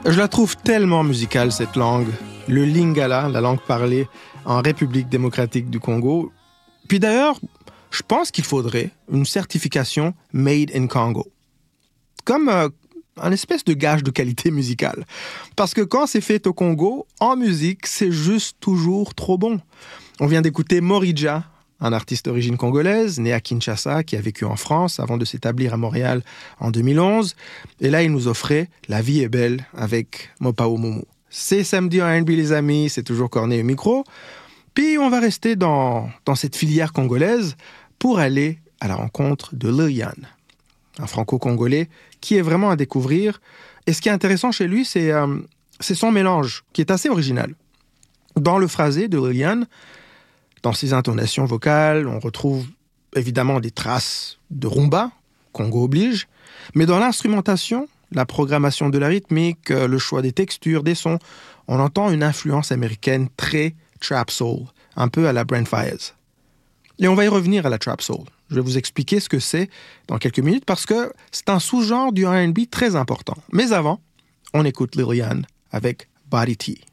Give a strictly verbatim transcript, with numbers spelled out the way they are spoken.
Je la trouve tellement musicale, cette langue. Le lingala, la langue parlée en République démocratique du Congo. Puis d'ailleurs, je pense qu'il faudrait une certification Made in Congo. Comme euh, un espèce de gage de qualité musicale. Parce que quand c'est fait au Congo, en musique, c'est juste toujours trop bon. On vient d'écouter Morija, un artiste d'origine congolaise, né à Kinshasa, qui a vécu en France avant de s'établir à Montréal en deux mille onze. Et là, il nous offrait La vie est belle avec Mopao Momo. C'est samedi en R and B, les amis, c'est toujours Corneille au micro. Puis on va rester dans, dans cette filière congolaise pour aller à la rencontre de Lil Yan, un franco-congolais qui est vraiment à découvrir. Et ce qui est intéressant chez lui, c'est, euh, c'est son mélange, qui est assez original. Dans le phrasé de Lil Yan, dans ses intonations vocales, on retrouve évidemment des traces de rumba, Congo oblige, mais dans l'instrumentation, la programmation de la rythmique, le choix des textures, des sons, on entend une influence américaine très trap soul, un peu à la Brent Faiyaz. Et on va y revenir à la trap soul. Je vais vous expliquer ce que c'est dans quelques minutes parce que c'est un sous-genre du R and B très important. Mais avant, on écoute Lil Yan avec Body T.